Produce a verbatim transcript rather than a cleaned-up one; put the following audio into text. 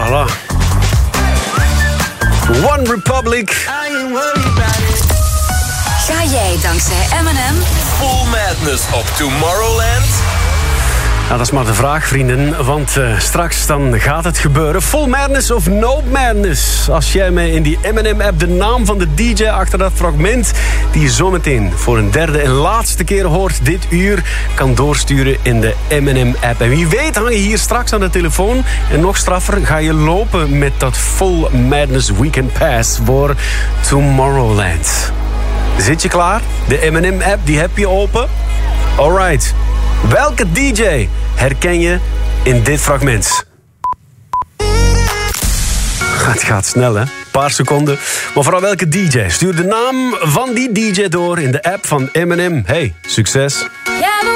Voilà. One Republic. Ga jij dankzij Eminem Full Madness op Tomorrowland? Ja, dat is maar de vraag, vrienden. Want uh, straks dan gaat het gebeuren. Full Madness of No Madness? Als jij mij in die Eminem-app de naam van de D J achter dat fragment... die je zometeen voor een derde en laatste keer hoort dit uur... kan doorsturen in de Eminem-app. En wie weet hang je hier straks aan de telefoon. En nog straffer, ga je lopen met dat Full Madness Weekend Pass voor Tomorrowland. Zit je klaar? De Eminem-app, die heb je open? Alright. Welke D J herken je in dit fragment? Het gaat snel, hè? Een paar seconden. Maar vooral welke D J? Stuur de naam van die D J door in de app van Eminem. Hey, succes! Yeah,